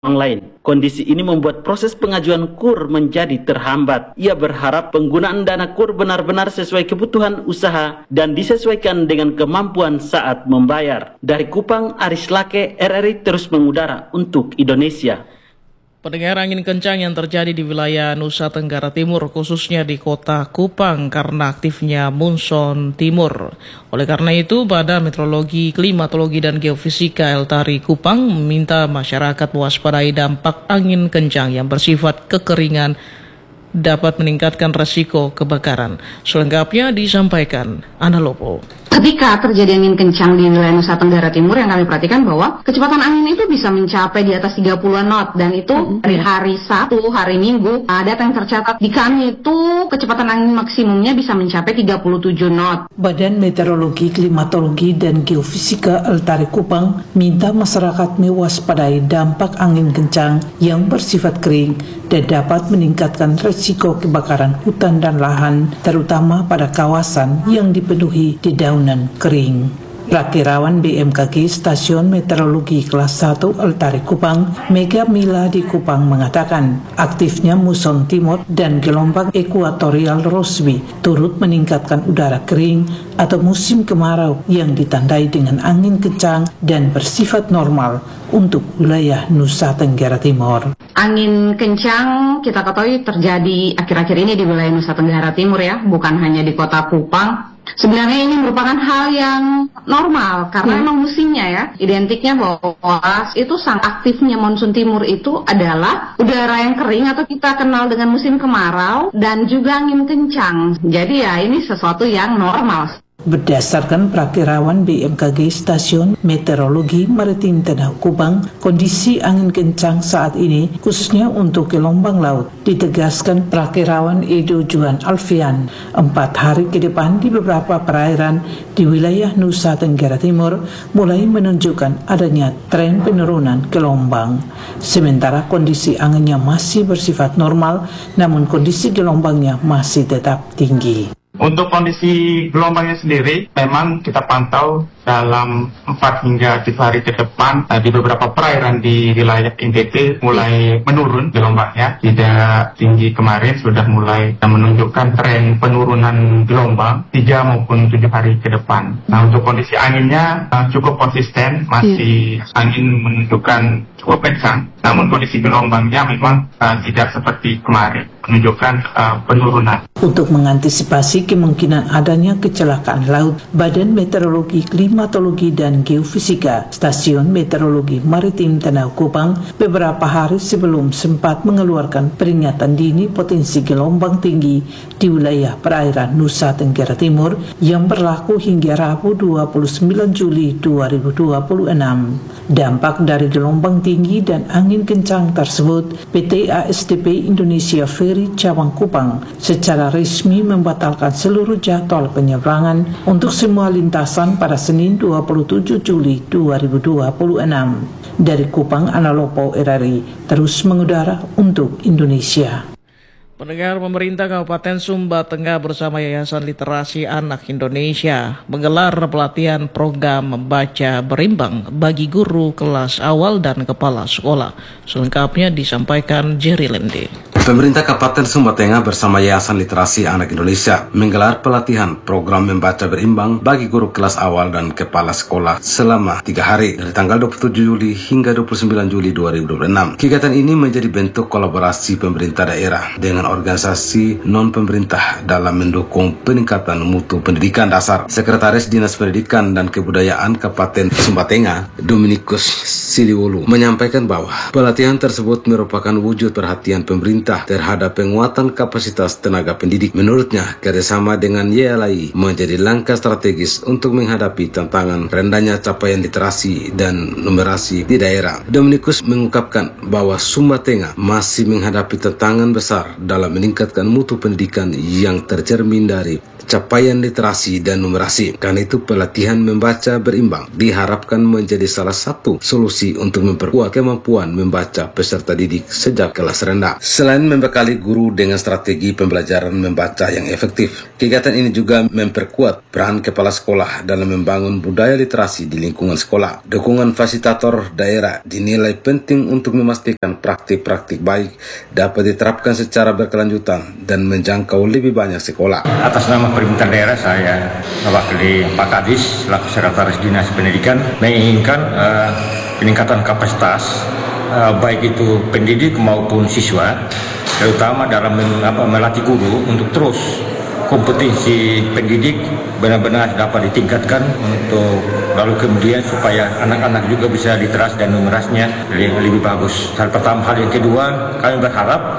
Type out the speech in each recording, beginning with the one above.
lain. Kondisi ini membuat proses pengajuan KUR menjadi terhambat. Ia berharap penggunaan dana KUR benar-benar sesuai kebutuhan usaha dan disesuaikan dengan kemampuan saat membayar. Dari Kupang, Aris Lake, RRI terus mengudara untuk Indonesia. Pendengar, angin kencang yang terjadi di wilayah Nusa Tenggara Timur, khususnya di kota Kupang karena aktifnya monsun timur. Oleh karena itu, Badan Meteorologi, Klimatologi, dan Geofisika Eltari Kupang meminta masyarakat mewaspadai dampak angin kencang yang bersifat kekeringan dapat meningkatkan resiko kebakaran. Selengkapnya disampaikan Ana Lopo. Ketika terjadi angin kencang di wilayah Nusa Tenggara Timur, yang kami perhatikan bahwa kecepatan angin itu bisa mencapai di atas 30 knot, dan itu dari hari Sabtu, hari Minggu, data yang tercatat di kami itu kecepatan angin maksimumnya bisa mencapai 37 knot. Badan Meteorologi, Klimatologi, dan Geofisika Eltari Kupang minta masyarakat mewaspadai dampak angin kencang yang bersifat kering dan dapat meningkatkan risiko kebakaran hutan dan lahan, terutama pada kawasan yang dipenuhi dedaunan kering. Prakirawan BMKG Stasiun Meteorologi Kelas 1 Eltari Kupang, Mega Mila di Kupang mengatakan, aktifnya muson timur dan gelombang ekuatorial Rossby turut meningkatkan udara kering atau musim kemarau yang ditandai dengan angin kencang dan bersifat normal untuk wilayah Nusa Tenggara Timur. Angin kencang kita ketahui terjadi akhir-akhir ini di wilayah Nusa Tenggara Timur ya, bukan hanya di kota Kupang. Sebenarnya ini merupakan hal yang normal karena memang musimnya ya. Identiknya bahwa itu aktifnya monsun timur itu adalah udara yang kering atau kita kenal dengan musim kemarau dan juga angin kencang. Jadi ya ini sesuatu yang normal. Berdasarkan prakirawan BMKG Stasiun Meteorologi Maritim Tanah Kupang, kondisi angin kencang saat ini khususnya untuk gelombang laut, ditegaskan prakirawan Edo Juan Alfian, 4 hari ke depan di beberapa perairan di wilayah Nusa Tenggara Timur mulai menunjukkan adanya tren penurunan gelombang. Sementara kondisi anginnya masih bersifat normal, namun kondisi gelombangnya masih tetap tinggi. Untuk kondisi gelombangnya sendiri, memang kita pantau dalam 4 hingga 7 hari ke depan di beberapa perairan di wilayah NTT mulai menurun gelombangnya. Tidak tinggi kemarin, sudah mulai menunjukkan tren penurunan gelombang 3 maupun 7 hari ke depan. Nah, untuk kondisi anginnya cukup konsisten, masih angin menunjukkan cukup kencang, namun kondisi gelombangnya memang tidak seperti kemarin, menunjukkan penurunan. Untuk mengantisipasi kemungkinan adanya kecelakaan laut, Badan Meteorologi, Klimatologi, dan Geofisika Stasiun Meteorologi Maritim Tanah Kupang beberapa hari sebelum sempat mengeluarkan peringatan dini potensi gelombang tinggi di wilayah perairan Nusa Tenggara Timur yang berlaku hingga Rabu 29 Juli 2026. Dampak dari gelombang tinggi dan angin kencang tersebut, PT ASDP Indonesia Ferry Cawang Kupang secara resmi membatalkan seluruh jadwal penyeberangan untuk semua lintasan pada Senin 27 Juli 2026. Dari Kupang, Ana Lopo, RRI terus mengudara untuk Indonesia. Pendengar, pemerintah Kabupaten Sumba Tengah bersama Yayasan Literasi Anak Indonesia menggelar pelatihan program membaca berimbang bagi guru kelas awal dan kepala sekolah. Selengkapnya disampaikan Jerry Lende. Pemerintah Kabupaten Sumba Tengah bersama Yayasan Literasi Anak Indonesia menggelar pelatihan program membaca berimbang bagi guru kelas awal dan kepala sekolah selama 3 hari dari tanggal 27 Juli hingga 29 Juli 2026. Kegiatan ini menjadi bentuk kolaborasi pemerintah daerah dengan organisasi non-pemerintah dalam mendukung peningkatan mutu pendidikan dasar. Sekretaris Dinas Pendidikan dan Kebudayaan Kabupaten Sumba Tengah, Dominikus Siliwolu, menyampaikan bahwa pelatihan tersebut merupakan wujud perhatian pemerintah terhadap penguatan kapasitas tenaga pendidik. Menurutnya, kerjasama dengan YLAI menjadi langkah strategis untuk menghadapi tantangan rendahnya capaian literasi dan numerasi di daerah. Dominikus mengungkapkan bahwa Sumba Tengah masih menghadapi tantangan besar dalam meningkatkan mutu pendidikan yang tercermin dari capaian literasi dan numerasi. Karena itu pelatihan membaca berimbang diharapkan menjadi salah satu solusi untuk memperkuat kemampuan membaca peserta didik sejak kelas rendah. Selain membekali guru dengan strategi pembelajaran membaca yang efektif, kegiatan ini juga memperkuat peran kepala sekolah dalam membangun budaya literasi di lingkungan sekolah. Dukungan fasilitator daerah dinilai penting untuk memastikan praktik-praktik baik dapat diterapkan secara berkelanjutan dan menjangkau lebih banyak sekolah. Atas nama pemerintah daerah, saya mewakili Pak Kadis selaku Sekretaris Dinas Pendidikan menginginkan peningkatan kapasitas baik itu pendidik maupun siswa, terutama dalam melatih guru untuk terus kompetensi pendidik benar-benar dapat ditingkatkan untuk lalu kemudian supaya anak-anak juga bisa literasi dan numerasinya lebih bagus. Hal pertama. Hal yang kedua, kami berharap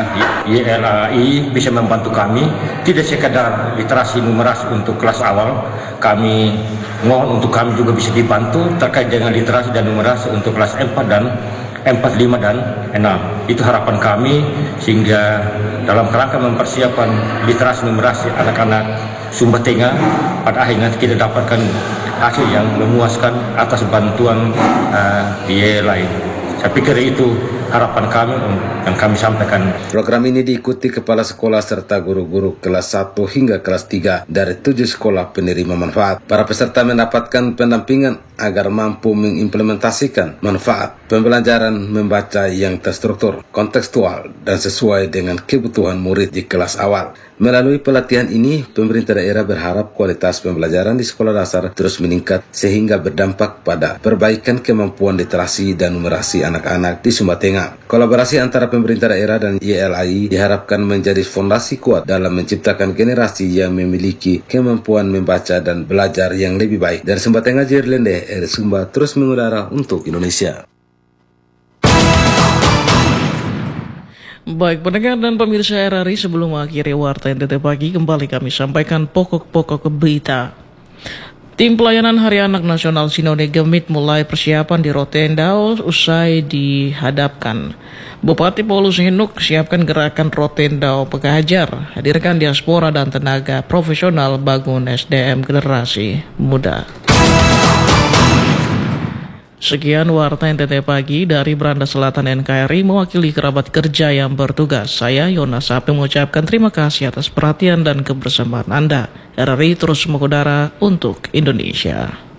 YLAI bisa membantu kami tidak sekadar literasi numerasi untuk kelas awal. Kami mohon untuk kami juga bisa dibantu terkait dengan literasi dan numerasi untuk kelas 4 dan 4, 5, dan 6. Itu harapan kami sehingga dalam kerangka mempersiapkan literasi numerasi anak-anak Sumba Tengah pada akhirnya kita dapatkan hasil yang memuaskan atas bantuan YLAI. Saya pikir itu harapan kami yang kami sampaikan. Program ini diikuti kepala sekolah serta guru-guru kelas 1 hingga kelas 3 dari 7 sekolah penerima manfaat. Para peserta mendapatkan pendampingan agar mampu mengimplementasikan manfaat pembelajaran membaca yang terstruktur, kontekstual, dan sesuai dengan kebutuhan murid di kelas awal. Melalui pelatihan ini, pemerintah daerah berharap kualitas pembelajaran di sekolah dasar terus meningkat sehingga berdampak pada perbaikan kemampuan literasi dan numerasi anak-anak di Sumba Tengah. Kolaborasi antara pemerintah daerah dan YLAI diharapkan menjadi fondasi kuat dalam menciptakan generasi yang memiliki kemampuan membaca dan belajar yang lebih baik. Dari Sumba Tengah, Jirlende, Sumba terus mengudara untuk Indonesia. Baik pendengar dan pemirsa RRI, sebelum mengakhiri Warta NTT Pagi, kembali kami sampaikan pokok-pokok berita. Tim Pelayanan Hari Anak Nasional Sinode Gemit mulai persiapan di Rotendao usai dihadapkan. Bupati Paulus Henuk siapkan gerakan Rotendao Pekahajar, hadirkan diaspora dan tenaga profesional bangun SDM generasi muda. Sekian Warta NTT Pagi dari Beranda Selatan NKRI mewakili kerabat kerja yang bertugas. Saya Yonas Sapi mengucapkan terima kasih atas perhatian dan kebersamaan Anda. RRI terus mengudara untuk Indonesia.